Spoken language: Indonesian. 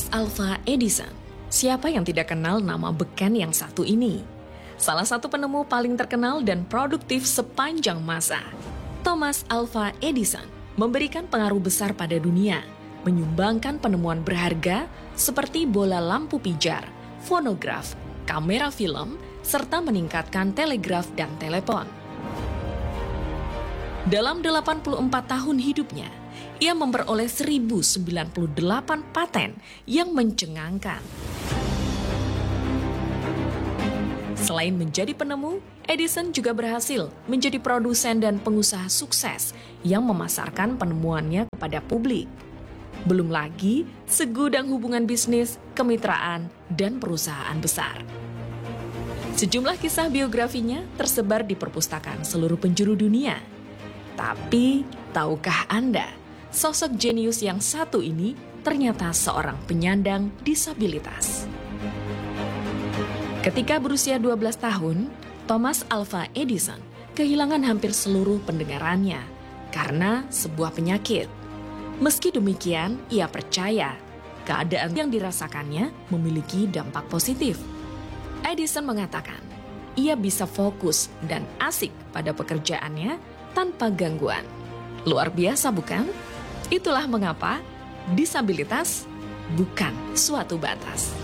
Thomas Alva Edison. Siapa yang tidak kenal nama beken yang satu ini? Salah satu penemu paling terkenal dan produktif sepanjang masa. Thomas Alva Edison memberikan pengaruh besar pada dunia, menyumbangkan penemuan berharga seperti bola lampu pijar, fonograf, kamera film, serta meningkatkan telegraf dan telepon. Dalam 84 tahun hidupnya, ia memperoleh 1098 paten yang mencengangkan. Selain menjadi penemu, Edison juga berhasil menjadi produsen dan pengusaha sukses yang memasarkan penemuannya kepada publik. Belum lagi segudang hubungan bisnis, kemitraan, dan perusahaan besar. Sejumlah kisah biografinya tersebar di perpustakaan seluruh penjuru dunia. Tapi, tahukah Anda, sosok jenius yang satu ini ternyata seorang penyandang disabilitas. Ketika berusia 12 tahun, Thomas Alva Edison kehilangan hampir seluruh pendengarannya karena sebuah penyakit. Meski demikian, ia percaya keadaan yang dirasakannya memiliki dampak positif. Edison mengatakan, ia bisa fokus dan asik pada pekerjaannya tanpa gangguan. Luar biasa bukan? Itulah mengapa disabilitas bukan suatu batas.